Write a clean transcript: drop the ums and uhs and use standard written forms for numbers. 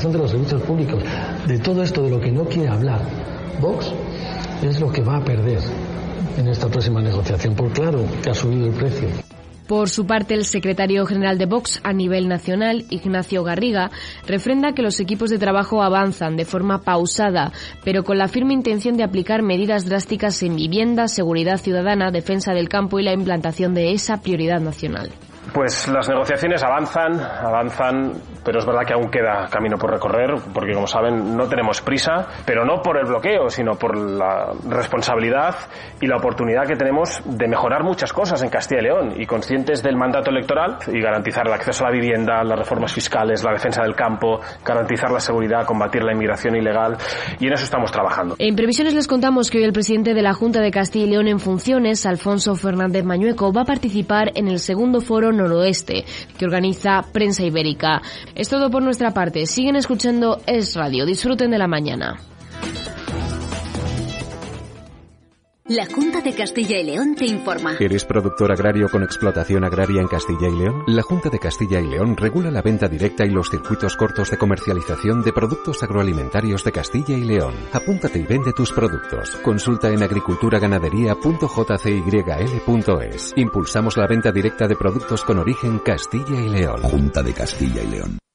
privatización de los servicios públicos, de todo esto de lo que no quiere hablar Vox, es lo que va a perder en esta próxima negociación, por claro que ha subido el precio. Por su parte, el secretario general de Vox a nivel nacional, Ignacio Garriga, refrenda que los equipos de trabajo avanzan de forma pausada, pero con la firme intención de aplicar medidas drásticas en vivienda, seguridad ciudadana, defensa del campo y la implantación de esa prioridad nacional. Pues las negociaciones avanzan, pero es verdad que aún queda camino por recorrer, porque como saben no tenemos prisa, pero no por el bloqueo, sino por la responsabilidad y la oportunidad que tenemos de mejorar muchas cosas en Castilla y León, y conscientes del mandato electoral y garantizar el acceso a la vivienda, las reformas fiscales, la defensa del campo, garantizar la seguridad, combatir la inmigración ilegal, y en eso estamos trabajando. En previsiones les contamos que hoy el presidente de la Junta de Castilla y León en funciones, Alfonso Fernández Mañueco, va a participar en el segundo foro Noroeste, que organiza Prensa Ibérica. Es todo por nuestra parte. Siguen escuchando Es Radio. Disfruten de la mañana. La Junta de Castilla y León te informa. ¿Eres productor agrario con explotación agraria en Castilla y León? La Junta de Castilla y León regula la venta directa y los circuitos cortos de comercialización de productos agroalimentarios de Castilla y León. Apúntate y vende tus productos. Consulta en agriculturaganadería.jcyl.es. Impulsamos la venta directa de productos con origen Castilla y León. Junta de Castilla y León.